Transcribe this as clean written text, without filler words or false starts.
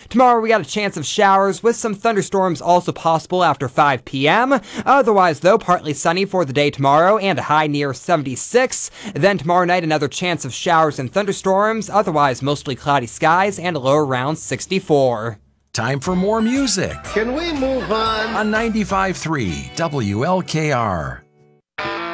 Tomorrow we got a chance of showers with some thunderstorms also possible after 5 p.m. Otherwise, though, partly sunny for the day tomorrow and a high near 76. Then tomorrow night, another chance of showers and thunderstorms. Otherwise, mostly cloudy skies and a low around 64. Time for more music. Can we move on? On 95.3 WLKR.